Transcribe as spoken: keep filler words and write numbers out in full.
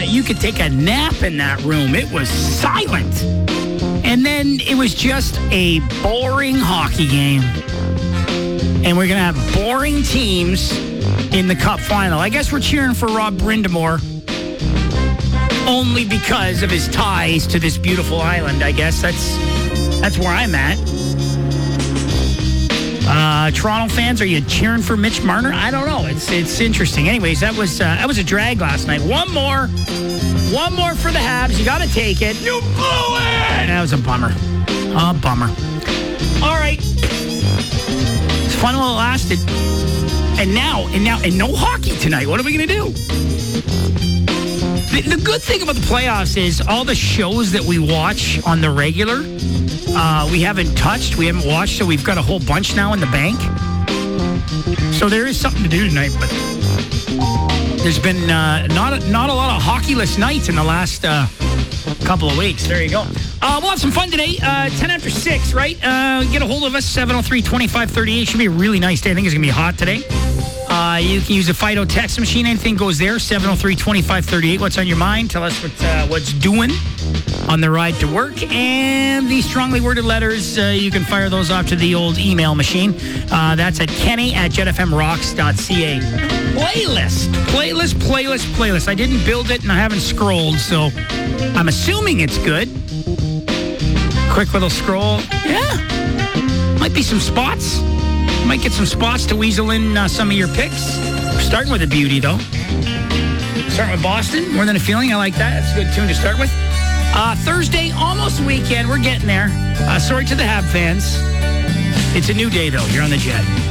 you could take a nap in that room. It was silent. And then it was just a boring hockey game. And we're going to have boring teams in the Cup final. I guess we're cheering for Rob Brindamore only because of his ties to this beautiful island, I guess. That's that's where I'm at. Uh, Toronto fans, are you cheering for Mitch Marner? I don't know. It's it's interesting. Anyways, that was uh, that was a drag last night. One more. One more for the Habs. You got to take it. You blew it! That was a bummer. A bummer. All right. It's fun while it lasted. And now, and now, and no hockey tonight. What are we going to do? The, the good thing about the playoffs is all the shows that we watch on the regular, uh, we haven't touched, we haven't watched, so we've got a whole bunch now in the bank. So there is something to do tonight, but there's been uh, not, a, not a lot of hockeyless nights in the last uh, couple of weeks. There you go. Uh, we'll have some fun today. Uh, ten after six, right? Uh, get a hold of us, seven oh three, twenty-five thirty-eight. Should be a really nice day. I think it's going to be hot today. Uh, you can use the Fido text machine. Anything goes there, seven oh three, twenty-five thirty-eight. What's on your mind? Tell us what, uh, what's doing on the ride to work. And the strongly worded letters, uh, you can fire those off to the old email machine. Uh, that's at kenny at jet f m rocks dot c a. Playlist. Playlist, playlist, playlist. I didn't build it and I haven't scrolled, so I'm assuming it's good. Quick little scroll. Yeah. Might be some spots. Might get some spots to weasel in uh, some of your picks. Starting with a beauty, though. Starting with Boston. More Than a Feeling. I like that. That's a good tune to start with. Uh, Thursday, almost weekend. We're getting there. Uh, sorry to the Hab fans. It's a new day, though. You're on the Jet.